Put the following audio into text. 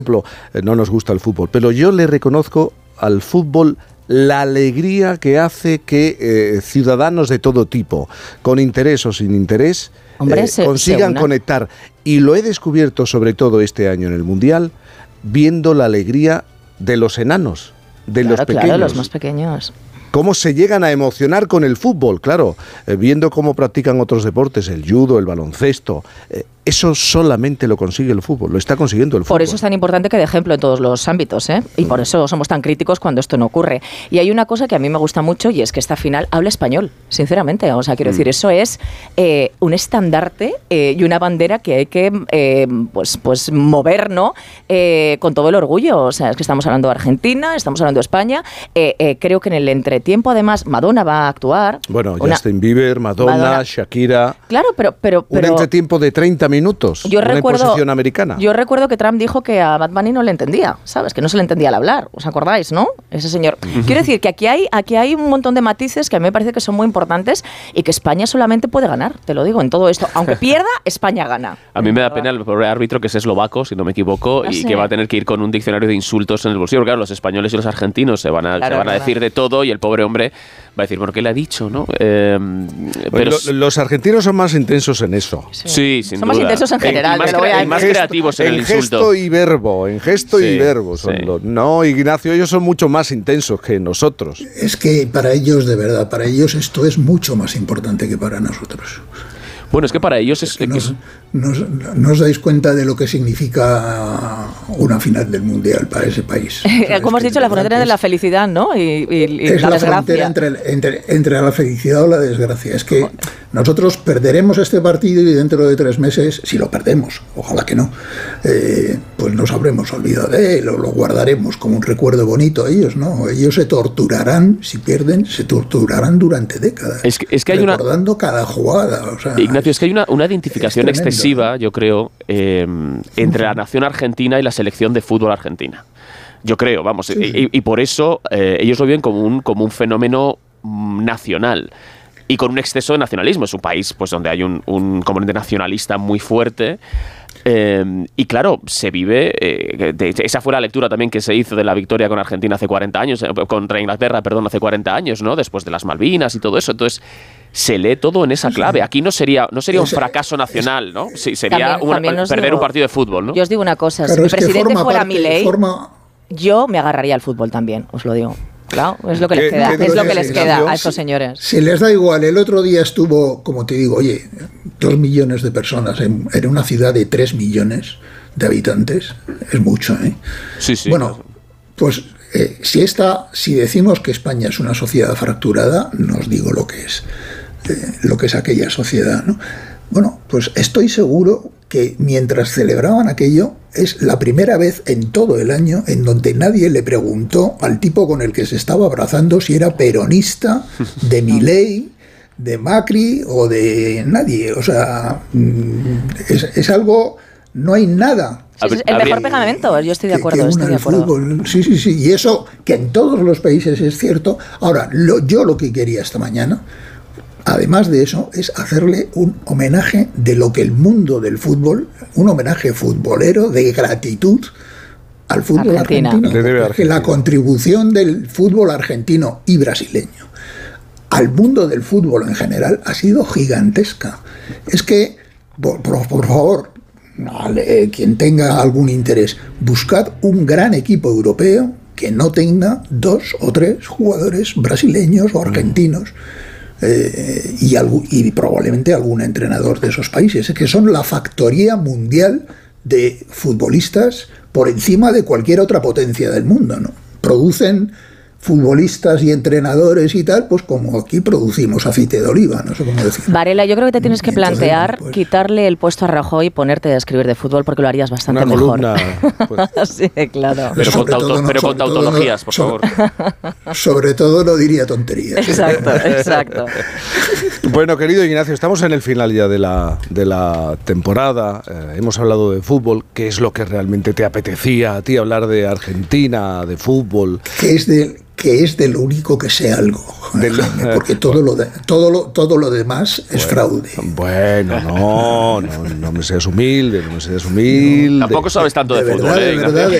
no nos gusta el fútbol, pero yo le reconozco al fútbol la alegría que hace que ciudadanos de todo tipo, con interés o sin interés, consigan conectar. Y lo he descubierto sobre todo este año en el Mundial, viendo la alegría de los enanos, de los pequeños. Claro, los más pequeños. Cómo se llegan a emocionar con el fútbol, claro, viendo cómo practican otros deportes, el judo, el baloncesto. Eso solamente lo consigue el fútbol, lo está consiguiendo el fútbol. Por eso es tan importante que dé ejemplo en todos los ámbitos, ¿eh? Y por eso somos tan críticos cuando esto no ocurre. Y hay una cosa que a mí me gusta mucho y es que esta final habla español, sinceramente. O sea, quiero decir, eso es un estandarte y una bandera que hay que pues mover, ¿no? Con todo el orgullo. O sea, es que estamos hablando de Argentina, estamos hablando de España. Creo que en el entretiempo, además, Madonna va a actuar. Bueno, Justin Bieber, Madonna, Shakira. Claro, pero un entretiempo de 30 minutos, una imposición americana. Yo recuerdo que Trump dijo que a Bad Bunny no le entendía, ¿sabes? Que no se le entendía al hablar, ¿os acordáis, no? Ese señor. Quiero decir que aquí hay un montón de matices que a mí me parece que son muy importantes y que España solamente puede ganar, te lo digo, en todo esto. Aunque pierda, España gana. A mí me da pena el pobre árbitro que es eslovaco, si no me equivoco, y que va a tener que ir con un diccionario de insultos en el bolsillo. Porque claro, los españoles y los argentinos se van a decir de todo y el pobre hombre va a decir, bueno, ¿qué le ha dicho, no? Pero los argentinos son más intensos en eso. Sí, sin duda. Son más intensos en general. Y más creativos en el insulto. En gesto y verbo. No, Ignacio, ellos son mucho más intensos que nosotros. Es que para ellos, de verdad, para ellos esto es mucho más importante que para nosotros. Bueno, es que para ellos es... No os dais cuenta de lo que significa una final del Mundial para ese país. Como has dicho, la frontera de la felicidad, ¿no? Y es la desgracia. Entre la felicidad o la desgracia. Es que nosotros perderemos este partido y dentro de 3 meses, si lo perdemos, ojalá que no, pues nos habremos olvidado de él o lo guardaremos como un recuerdo bonito a ellos, ¿no? Ellos se torturarán, si pierden, se torturarán durante décadas. Es que hay recordando cada jugada. O sea, Ignacio, es que hay una identificación excesiva, yo creo, entre la nación argentina y la selección de fútbol argentina. Yo creo, vamos, sí. Y por eso ellos lo ven como un fenómeno nacional y con un exceso de nacionalismo. Es un país pues donde hay un componente nacionalista muy fuerte. Y claro, se vive, esa fue la lectura también que se hizo de la victoria con Argentina hace 40 años, contra Inglaterra, perdón, hace 40 años, ¿no? Después de las Malvinas y todo eso. Entonces, se lee todo en esa clave. Aquí no sería un fracaso nacional, ¿no? Sí, sería perder un partido de fútbol, ¿no? Yo os digo una cosa, claro, si mi presidente fuera Milei, forma... yo me agarraría al fútbol también, os lo digo. Claro, es lo que les queda, es lo que les queda a estos señores. Si les da igual, el otro día estuvo, como te digo, 2 millones de personas en una ciudad de 3 millones de habitantes, es mucho, ¿eh? Sí, sí. Bueno, pues si decimos que España es una sociedad fracturada, no os digo lo que es aquella sociedad, ¿no? Bueno, pues estoy seguro que mientras celebraban aquello, es la primera vez en todo el año en donde nadie le preguntó al tipo con el que se estaba abrazando si era peronista, de Milei, de Macri o de nadie. O sea, es algo... No hay nada. El mejor pegamento, yo estoy de acuerdo. Fútbol. Sí, y eso que en todos los países es cierto. Ahora, yo lo que quería esta mañana, además de eso, es hacerle un homenaje de lo que el mundo del fútbol, un homenaje futbolero de gratitud al fútbol argentino. Porque la contribución del fútbol argentino y brasileño al mundo del fútbol en general ha sido gigantesca. Es que, por favor, quien tenga algún interés, buscad un gran equipo europeo que no tenga 2 o 3 jugadores brasileños o argentinos. Y probablemente algún entrenador de esos países, que son la factoría mundial de futbolistas por encima de cualquier otra potencia del mundo, ¿no? Producen futbolistas y entrenadores y tal, pues como aquí producimos aceite de oliva, no sé cómo decirlo. Varela, yo creo que te tienes que plantear quitarle el puesto a Rajoy y ponerte a escribir de fútbol porque lo harías bastante mejor. Pues. Sí, claro. Pero con tautologías, por favor. Sobre todo no diría tonterías. Exacto. Bueno, querido Ignacio, estamos en el final ya de la temporada. Hemos hablado de fútbol. ¿Qué es lo que realmente te apetecía a ti hablar de Argentina, de fútbol? Que que es de lo único que sé algo, Jaime, porque todo lo demás es fraude. Bueno, no me seas humilde, Tampoco sabes tanto de fútbol, verdad,